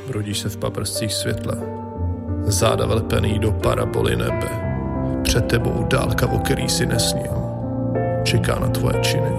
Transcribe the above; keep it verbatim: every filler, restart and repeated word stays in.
Brodíš se v paprscích světla, záda vlepený do paraboly nebe. Před tebou dálka, o který si nesnil, čeká na tvoje činy.